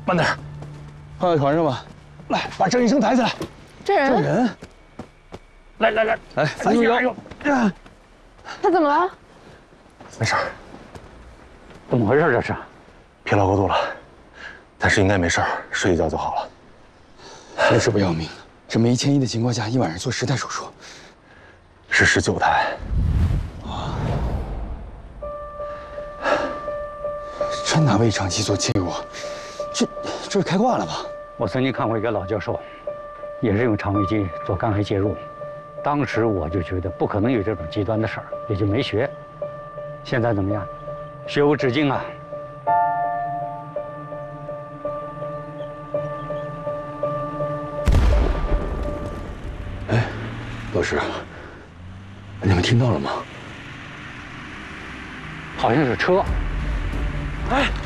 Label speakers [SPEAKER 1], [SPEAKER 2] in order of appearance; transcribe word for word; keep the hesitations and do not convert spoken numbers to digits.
[SPEAKER 1] 慢点，
[SPEAKER 2] 放在床上吧。
[SPEAKER 1] 来，把郑医生抬起来。
[SPEAKER 3] 这人，
[SPEAKER 2] 这人，
[SPEAKER 1] 来来来，
[SPEAKER 2] 来，扶住腰。
[SPEAKER 1] 啊，
[SPEAKER 3] 他怎么了？
[SPEAKER 1] 没事儿，
[SPEAKER 4] 怎么回事？这是
[SPEAKER 1] 疲劳过度了，但是应该没事儿，睡一觉就好了。
[SPEAKER 2] 有事不要命，这没千一的情况下，一晚上做十台手术，
[SPEAKER 1] 是十九台。
[SPEAKER 2] 啊，真拿胃肠气做切骨，这这是开挂了吧？
[SPEAKER 4] 我曾经看过一个老教授，也是用肠胃镜做肝癌介入，当时我就觉得不可能有这种极端的事儿，也就没学。现在怎么样？学无止境啊！
[SPEAKER 2] 哎，老师，你们听到了吗？
[SPEAKER 4] 好像是车。
[SPEAKER 1] 哎，